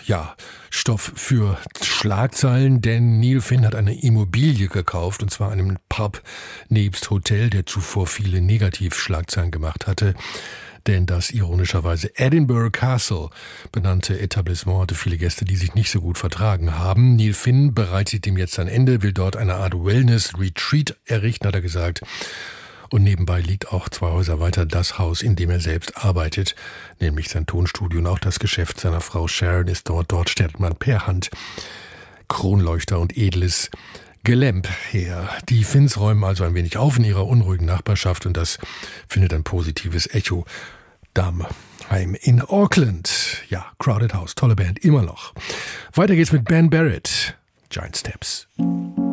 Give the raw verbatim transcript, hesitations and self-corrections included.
ja, Stoff für Schlagzeilen, denn Neil Finn hat eine Immobilie gekauft, und zwar einen Pub nebst Hotel, der zuvor viele Negativschlagzeilen gemacht hatte. Denn das ironischerweise Edinburgh Castle benannte Etablissement hatte viele Gäste, die sich nicht so gut vertragen haben. Neil Finn bereitet dem jetzt ein Ende, will dort eine Art Wellness-Retreat errichten, hat er gesagt. Und nebenbei liegt auch zwei Häuser weiter das Haus, in dem er selbst arbeitet, nämlich sein Tonstudio, und auch das Geschäft seiner Frau Sharon ist dort. Dort stellt man per Hand Kronleuchter und edles Gelämp her. Die Finns räumen also ein wenig auf in ihrer unruhigen Nachbarschaft, und das findet ein positives Echo. Dammheim in Auckland. Ja, Crowded House, tolle Band, immer noch. Weiter geht's mit Ben Barrett, Giant Steps.